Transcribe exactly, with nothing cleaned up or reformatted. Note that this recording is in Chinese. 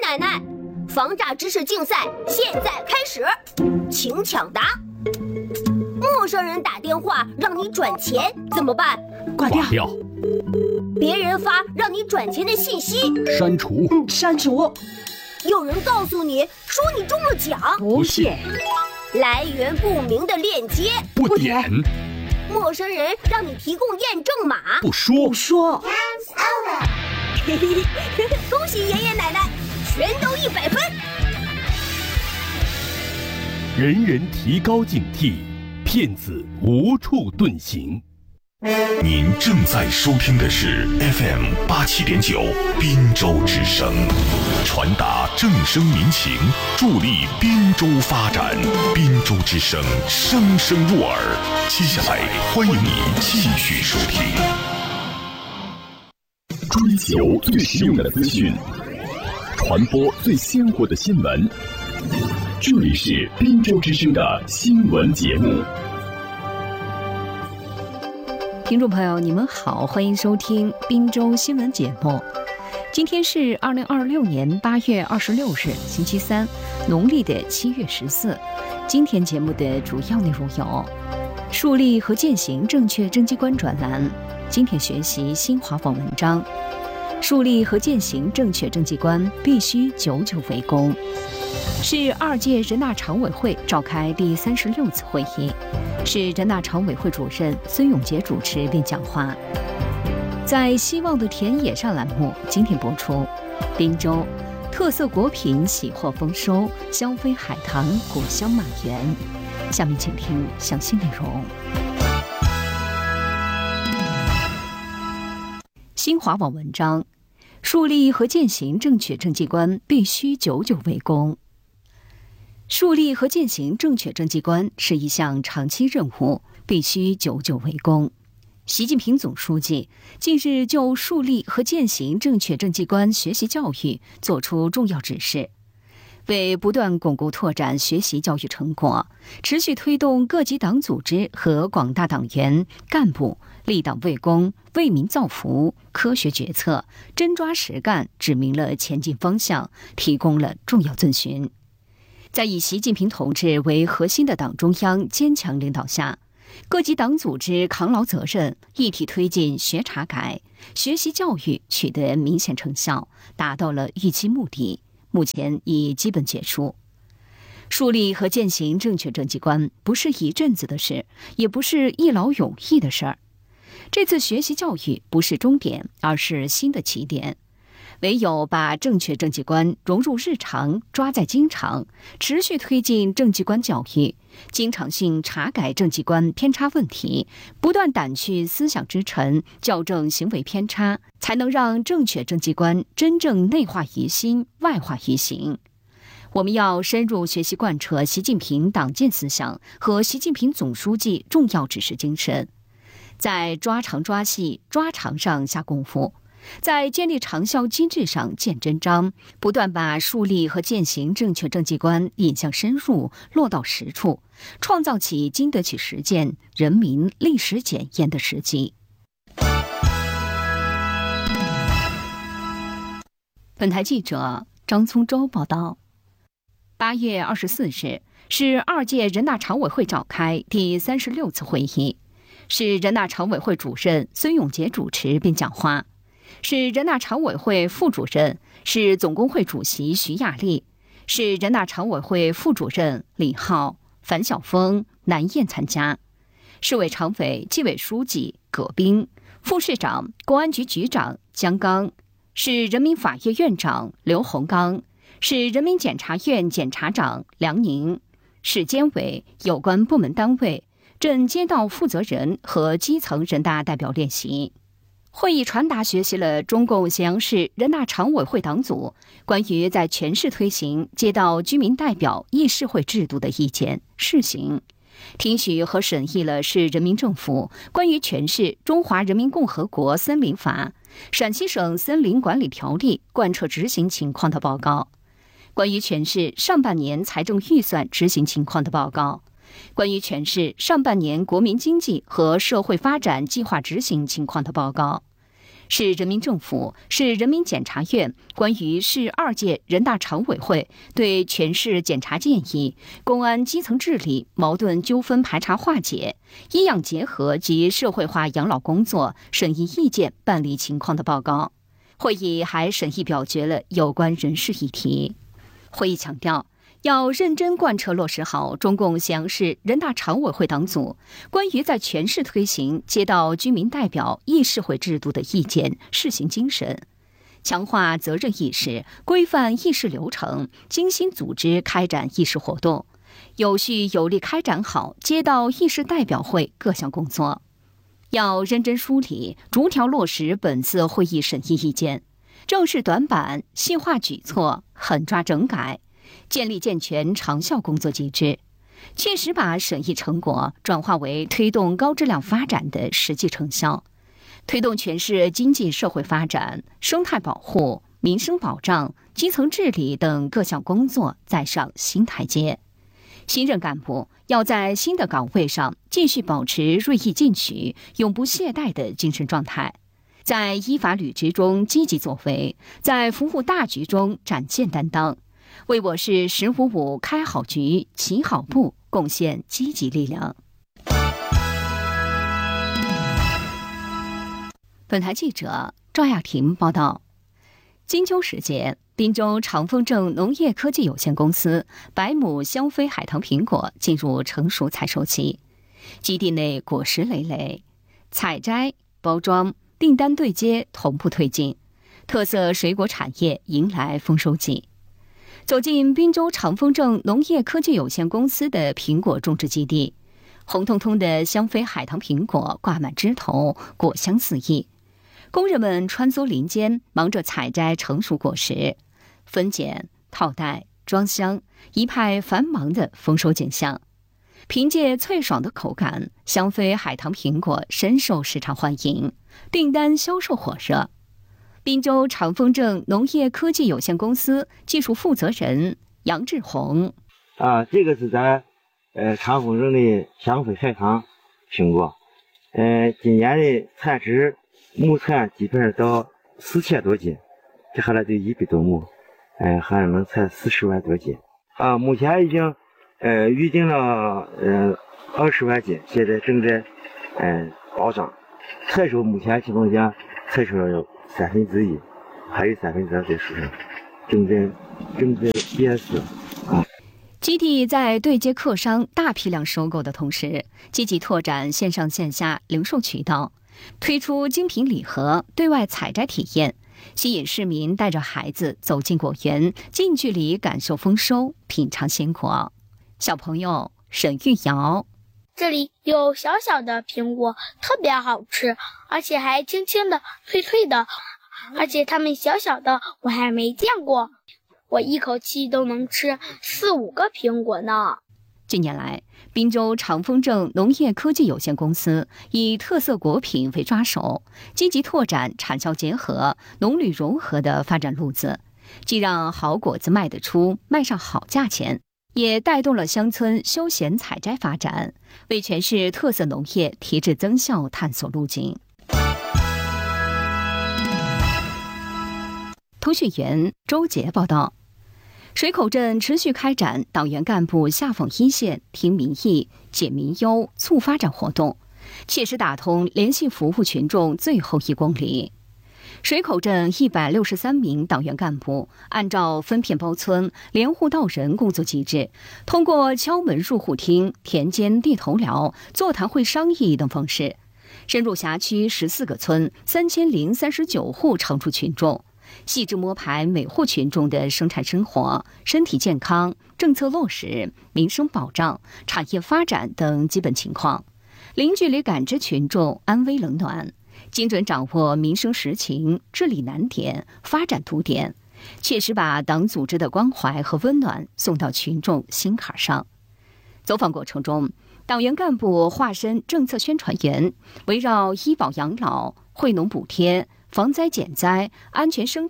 奶奶，防诈知识竞赛现在开始，请抢答。陌生人打电话让你转钱怎么办？ 挂掉。掉。 别人发让你转钱的信息， 删除。 嗯，删除。 有人告诉你说你中了奖， 不点。 来源不明的链接， 不点。 陌生人让你提供验证码， 不说。 不说。 恭喜爷爷奶奶，全都一百分。 人人提高警惕，骗子无处遁形。 您正在收听的是 F M 八七点九滨州之声，传达正声民情，助力滨州发展。滨州之声，声声入耳。接下来，欢迎您继续收听。 追求最实用的资讯，传播最鲜活的新闻。这里是滨州之声的新闻节目。 听众朋友，你们好，欢迎收听滨州新闻节目。今天是二零二六年八月二十六日，星期三，农历的七月十四。今天节目的主要内容有：树立和践行正确政绩观专栏，今天学习新华网文章。树立和践行正确政绩观必须久久为功。是二届人大常委会召开第三十六次会议，是人大常委会主任孙永杰主持并讲话。在希望的田野上栏目今天播出，滨州特色果品喜获丰收，香飞海棠果香满园。下面请听详细内容。新华网文章：树立和践行正确政绩观必须久久为功。树立和践行正确政绩观是一项长期任务，必须久久为功。习近平总书记近日就树立和践行正确政绩观学习教育作出重要指示，为不断巩固拓展学习教育成果，持续推动各级党组织和广大党员干部立党为公、为民造福，科学决策、真抓实干，指明了前进方向，提供了重要遵循。在以习近平同志为核心的党中央坚强领导下，各级党组织扛牢责任，一体推进学查改，学习教育取得明显成效，达到了预期目的，目前已基本结束。树立和践行正确政绩观不是一阵子的事，也不是一劳永逸的事儿。这次学习教育不是终点，而是新的起点。唯有把正确政绩观融入日常，抓在经常，持续推进政绩观教育，经常性查改政绩观偏差问题，不断掸去思想之尘，校正行为偏差，才能让正确政绩观真正内化于心，外化于行。我们要深入学习贯彻习近平党建思想和习近平总书记重要指示精神，在抓长抓细、抓长上下功夫，在建立长效机制上见真章，不断把树立和践行正确政绩观引向深入，落到实处，创造起经得起实践、人民历史检验的时机。本台记者张聪洲报道。八月二十四日是二届人大常委会召开第三十六次会议，是人大常委会主任孙永杰主持并讲话。是人大常委会副主任，是总工会主席徐亚丽，是人大常委会副主任李浩、樊晓峰、南燕参加。市委常委、纪委书记葛斌，副市长、公安局局长姜刚，市人民法院院长刘洪刚，市人民检察院检察长梁宁，市监委有关部门单位、镇街道负责人和基层人大代表列席。会议传达学习了中共咸阳市人大常委会党组关于在全市推行街道居民代表议事会制度的意见试行，听取和审议了市人民政府关于全市中华人民共和国森林法、陕西省森林管理条例贯彻执行情况的报告，关于全市上半年财政预算执行情况的报告，关于全市上半年国民经济和社会发展计划执行情况的报告， 市人民政府、市人民检察院关于市二届人大常委会对全市检察建议、公安基层治理、矛盾纠纷排查化解、医养结合及社会化养老工作审议意见办理情况的报告。会议还审议表决了有关人事议题。会议强调，要认真贯彻落实好中共咸阳市人大常委会党组关于在全市推行街道居民代表议事会制度的意见试行精神，强化责任意识，规范议事流程，精心组织开展议事活动，有序有力开展好街道议事代表会各项工作。要认真梳理，逐条落实本次会议审议意见，正视短板，细化举措，狠抓整改，建立健全长效工作机制，切实把审议成果转化为推动高质量发展的实际成效，推动全市经济社会发展、生态保护、民生保障、基层治理等各项工作再上新台阶。新任干部要在新的岗位上继续保持锐意进取、永不懈怠的精神状态，在依法履职中积极作为，在服务大局中展现担当，为我市“十五五”开好局、起好步贡献积极力量。本台记者赵亚婷报道。金秋时节，滨州长丰正农业科技有限公司百亩香妃海棠苹果进入成熟采收期，基地内果实累累，采摘、包装、订单对接同步推进，特色水果产业迎来丰收季。走进滨州长丰正农业科技有限公司的苹果种植基地，红彤彤的香妃海棠苹果挂满枝头，果香四溢。工人们穿梭林间，忙着采摘成熟果实，分拣、套袋、装箱，一派繁忙的丰收景象。凭借脆爽的口感，香妃海棠苹果深受市场欢迎，订单销售火热。滨州长丰正农业科技有限公司技术负责人杨志红： 啊，这个是咱呃长丰正的香妃海棠苹果，呃，今年的产值亩产基本上到四千多斤，这下来就一百多亩，呃，还能产四十万多斤。啊，目前已经呃预定了呃二十万斤，现在正在呃包装。采收目前情况下采收了有三分之一，还有三分之二在树上，正在正在验收啊。 基地在对接客商大批量收购的同时，积极拓展线上线下零售渠道，推出精品礼盒、对外采摘体验，吸引市民带着孩子走进果园，近距离感受丰收，品尝鲜果。小朋友沈玉瑶： 这里有小小的苹果，特别好吃，而且还轻轻的、脆脆的，而且它们小小的，我还没见过。我一口气都能吃四五个苹果呢。 近年来，滨州长丰正农业科技有限公司以特色果品为抓手，积极拓展产销结合、农旅融合的发展路子，既让好果子卖得出、卖上好价钱，也带动了乡村休闲采摘发展，为全市特色农业提质增效探索路径。通讯员周杰报道。水口镇持续开展党员干部下访一线、听民意、解民忧、促发展活动，切实打通联系服务群众最后一公里。水口镇一百六十三名党员干部按照分片包村、连户到人工作机制，通过敲门入户听、田间地头聊、座谈会商议等方式，深入辖区十四个村、三千零三十九户常住群众，细致摸排每户群众的生产生活、身体健康、政策落实、民生保障、产业发展等基本情况，零距离感知群众安危冷暖，精准掌握民生实情、治理难点、发展突点，切实把党组织的关怀和温暖送到群众心坎上。走访过程中，党员干部化身政策宣传员，围绕医保养老、惠农补贴、防灾减灾、安全生